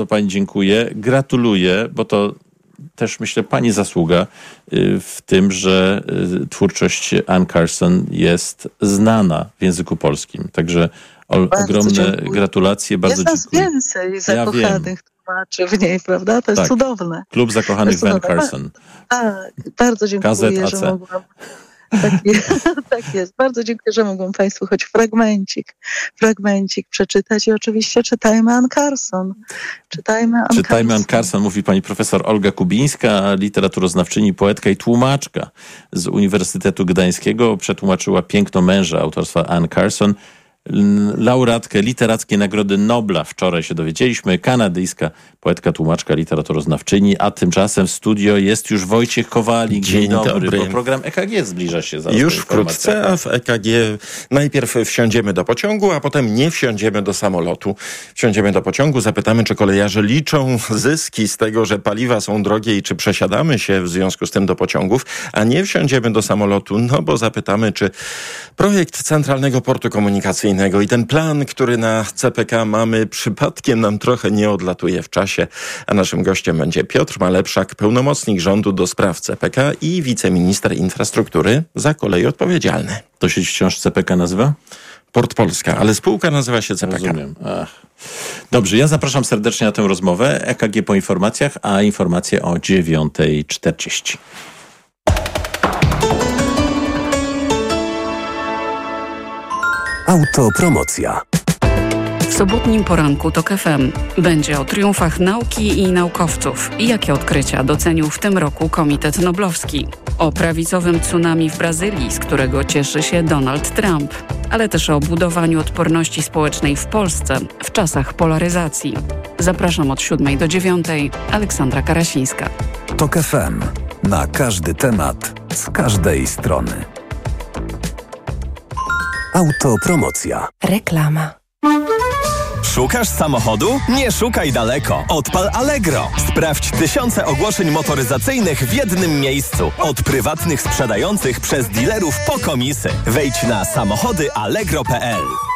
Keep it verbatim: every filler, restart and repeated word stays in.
Pani dziękuję. Gratuluję, bo to też myślę pani zasługa w tym, że twórczość Anne Carson jest znana w języku polskim. Także o, ogromne dziękuję. Gratulacje. Bardzo jest dziękuję. Jest nas więcej zakochanych ja tłumaczy w niej, prawda? To jest tak. cudowne. Klub zakochanych w Anne Carson. Tak, bardzo dziękuję, K Z A C. że mogłam... Tak jest, tak jest. Bardzo dziękuję, że mogłam Państwu choć fragmencik, fragmencik przeczytać i oczywiście czytajmy Anne Carson. Czytajmy Anne Czytajmy Carson. Anne Carson, mówi pani profesor Olga Kubińska, literaturoznawczyni, poetka i tłumaczka z Uniwersytetu Gdańskiego. Przetłumaczyła Piękno męża autorstwa Anne Carson. Laureatkę Literackiej Nagrody Nobla. Wczoraj się dowiedzieliśmy. Kanadyjska poetka, tłumaczka, literaturoznawczyni. A tymczasem w studio jest już Wojciech Kowalik. Dzień, Dzień dobry, dobry. Bo program E K G zbliża się. Już wkrótce, a w E K G najpierw wsiądziemy do pociągu, a potem nie wsiądziemy do samolotu. Wsiądziemy do pociągu, zapytamy, czy kolejarze liczą zyski z tego, że paliwa są drogie i czy przesiadamy się w związku z tym do pociągów, a nie wsiądziemy do samolotu, no bo zapytamy, czy projekt Centralnego Portu Komunikacyjnego i ten plan, który na C P K mamy, przypadkiem nam trochę nie odlatuje w czasie, a naszym gościem będzie Piotr Malepszak, pełnomocnik rządu do spraw C P K i wiceminister infrastruktury za kolej odpowiedzialny. To się wciąż C P K nazywa? Port Polska, ale spółka nazywa się C P K. Rozumiem. Ach. Dobrze, ja zapraszam serdecznie na tę rozmowę. E K G po informacjach, a informacje o dziewiąta czterdzieści. Autopromocja. W sobotnim poranku TOK F M będzie o triumfach nauki i naukowców i jakie odkrycia docenił w tym roku Komitet Noblowski. O prawicowym tsunami w Brazylii, z którego cieszy się Donald Trump, ale też o budowaniu odporności społecznej w Polsce w czasach polaryzacji. Zapraszam od siódmej do dziewiątej. Aleksandra Karasińska. TOK F M. Na każdy temat, z każdej strony. Autopromocja. Reklama. Szukasz samochodu? Nie szukaj daleko. Odpal Allegro. Sprawdź tysiące ogłoszeń motoryzacyjnych w jednym miejscu. Od prywatnych sprzedających przez dealerów po komisy. Wejdź na samochody allegro kropka p l.